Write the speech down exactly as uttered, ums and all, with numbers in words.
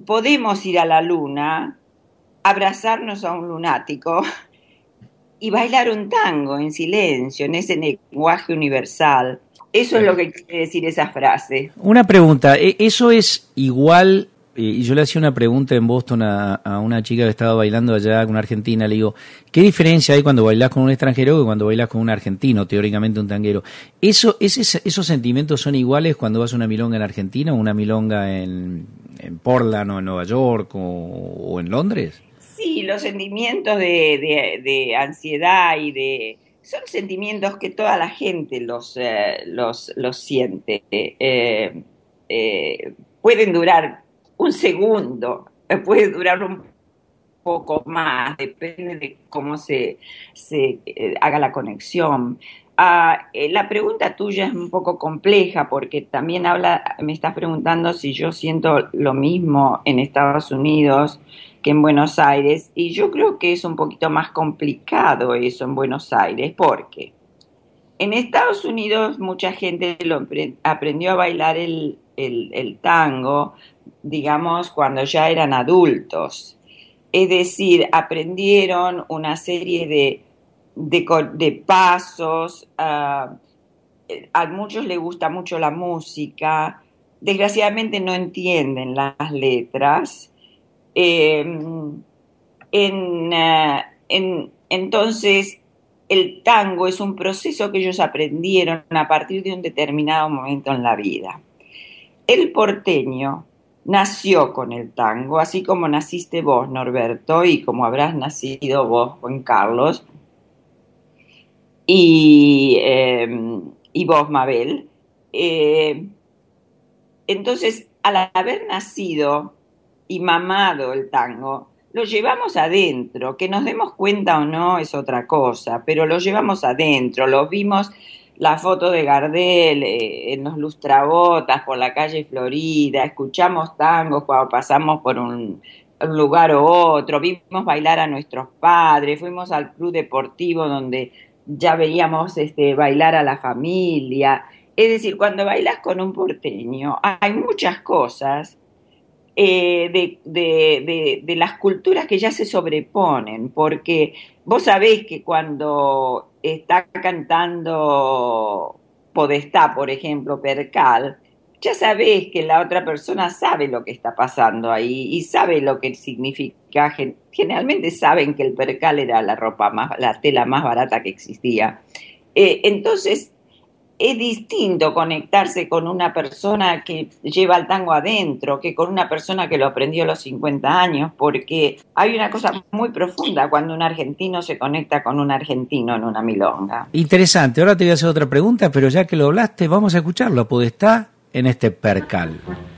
podemos ir a la luna, abrazarnos a un lunático y bailar un tango en silencio, en ese lenguaje universal. Eso es lo que quiere decir esa frase. Una pregunta, ¿eso es igual? Y yo le hacía una pregunta en Boston a, a una chica que estaba bailando allá con una argentina. Le digo, ¿qué diferencia hay cuando bailás con un extranjero que cuando bailás con un argentino, teóricamente un tanguero? ¿Eso, ese, ¿Esos sentimientos son iguales cuando vas a una milonga en Argentina o una milonga en, en Portland o en Nueva York o, o en Londres? Sí, los sentimientos de, de, de ansiedad y de... son sentimientos que toda la gente los, eh, los, los siente. Eh, eh, pueden durar un segundo, puede durar un poco más, depende de cómo se, se eh, haga la conexión. Uh, eh, la pregunta tuya es un poco compleja porque también habla, me estás preguntando si yo siento lo mismo en Estados Unidos que en Buenos Aires, y yo creo que es un poquito más complicado eso en Buenos Aires, porque en Estados Unidos mucha gente lo aprendió a bailar el, el, el tango, digamos, cuando ya eran adultos. Es decir, aprendieron una serie de, de, de pasos, uh, a muchos les gusta mucho la música, desgraciadamente no entienden las letras. Eh, en, uh, en, entonces, el tango es un proceso que ellos aprendieron a partir de un determinado momento en la vida. El porteño nació con el tango, así como naciste vos, Norberto, y como habrás nacido vos, Juan Carlos, y, eh, y vos, Mabel. Eh, entonces, al haber nacido y mamado el tango, lo llevamos adentro. Que nos demos cuenta o no es otra cosa, pero lo llevamos adentro. Lo vimos, la foto de Gardel eh, en los lustrabotas por la calle Florida, escuchamos tangos cuando pasamos por un, un lugar u otro, vimos bailar a nuestros padres, fuimos al club deportivo donde ya veíamos este, bailar a la familia. Es decir, cuando bailas con un porteño hay muchas cosas Eh, de, de, de, de las culturas que ya se sobreponen, porque vos sabés que cuando está cantando Podestá, por ejemplo, Percal, ya sabés que la otra persona sabe lo que está pasando ahí y sabe lo que significa. Generalmente saben que el Percal era la ropa más, la tela más barata que existía. Eh, entonces, es distinto conectarse con una persona que lleva el tango adentro que con una persona que lo aprendió a los cincuenta años, porque hay una cosa muy profunda cuando un argentino se conecta con un argentino en una milonga. Interesante. Ahora te voy a hacer otra pregunta, pero ya que lo hablaste, vamos a escucharlo. Podestá en este Percal.